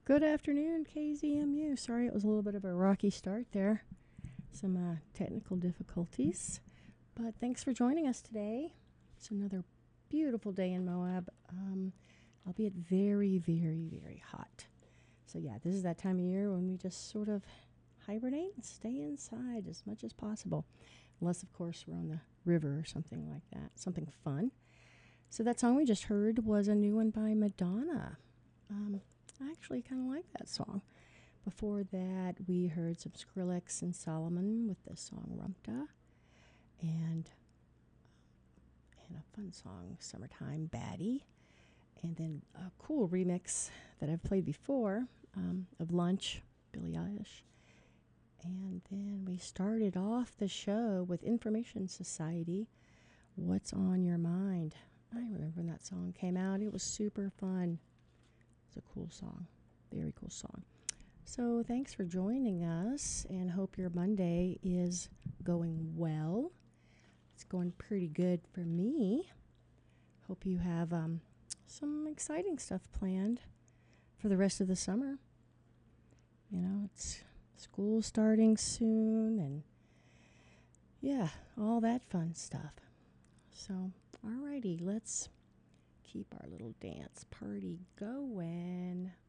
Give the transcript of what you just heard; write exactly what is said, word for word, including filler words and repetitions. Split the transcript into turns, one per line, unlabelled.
Good afternoon, K Z M U. Sorry, it was a little bit of a rocky start there. Some uh, technical difficulties. But thanks for joining us today. It's another beautiful day in Moab, um, albeit very, very, very hot. So, yeah, this is that time of year when we just sort of hibernate and stay inside as much as possible. Unless, of course, we're on the river or something like that, something fun. So, that song we just heard was a new one by Madonna. Um, I actually kind of like that song. Before that, we heard some Skrillex and Solomon with the song Rumpta, and and a fun song, Summertime Baddie, and then a cool remix that I've played before um, of Lunch, Billie Eilish. And then we started off the show with Information Society, What's on Your Mind. I remember when that song came out. It was super fun. It's a cool song. Very cool song. So thanks for joining us, and hope your Monday is going well. It's going pretty good for me. Hope you have um, some exciting stuff planned for the rest of the summer. You know, it's school starting soon, and yeah, all that fun stuff. So, alrighty, let's keep our little dance party going.